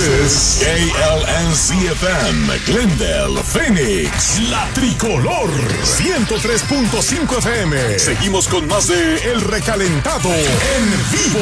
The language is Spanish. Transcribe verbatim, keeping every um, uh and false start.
is K L N C F M, Glendale, Phoenix, la tricolor, ciento tres punto cinco F M. Seguimos con más de El Recalentado en vivo.